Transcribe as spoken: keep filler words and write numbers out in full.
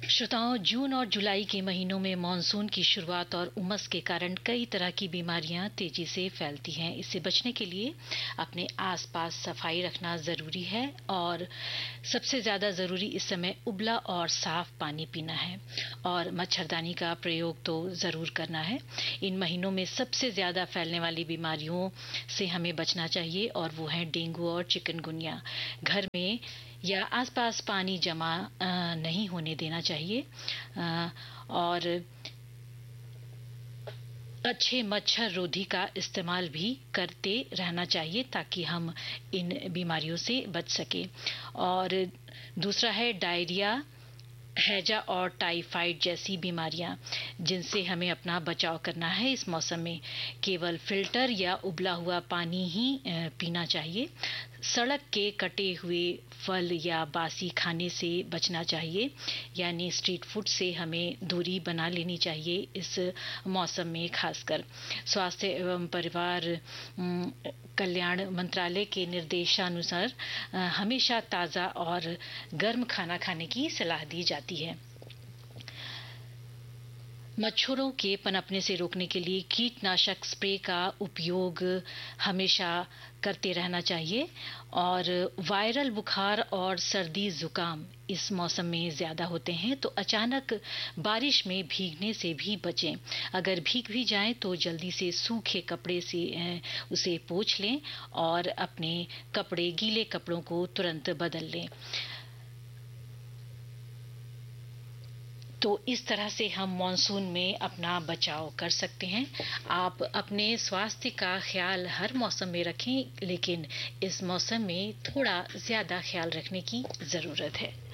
श्रोताओं, जून और जुलाई के महीनों में मानसून की शुरुआत और उमस के कारण कई तरह की बीमारियां तेजी से फैलती हैं। इससे बचने के लिए अपने आसपास सफाई रखना जरूरी है और सबसे ज्यादा जरूरी इस समय उबला और साफ पानी पीना है और मच्छरदानी का प्रयोग तो जरूर करना है। इन महीनों में सबसे ज्यादा फैलने वाली बीमारियों से हमें बचना चाहिए और वो है डेंगू और चिकनगुनिया। घर में या आसपास पानी जमा नहीं होने देना चाहिए और अच्छे मच्छर रोधी का इस्तेमाल भी करते रहना चाहिए ताकि हम इन बीमारियों से बच सके। और दूसरा है डायरिया, हैजा और टाइफाइड जैसी बीमारियां जिनसे हमें अपना बचाव करना है। इस मौसम में केवल फिल्टर या उबला हुआ पानी ही पीना चाहिए। सड़क के कटे हुए फल या बासी खाने से बचना चाहिए, यानी स्ट्रीट फूड से हमें दूरी बना लेनी चाहिए इस मौसम में। खासकर स्वास्थ्य एवं परिवार कल्याण मंत्रालय के निर्देशानुसार हमेशा ताज़ा और गर्म खाना खाने की सलाह दी जाती है। मच्छरों के पनपने से रोकने के लिए कीटनाशक स्प्रे का उपयोग हमेशा करते रहना चाहिए और वायरल बुखार और सर्दी जुकाम इस मौसम में ज्यादा होते हैं, तो अचानक बारिश में भीगने से भी बचें। अगर भीग भी जाएं तो जल्दी से सूखे कपड़े से उसे पोंछ लें और अपने कपड़े गीले कपड़ों को तुरंत बदल लें। तो इस तरह से हम मॉनसून में अपना बचाव कर सकते हैं। आप अपने स्वास्थ्य का ख्याल हर मौसम में रखें, लेकिन इस मौसम में थोड़ा ज्यादा ख्याल रखने की जरूरत है।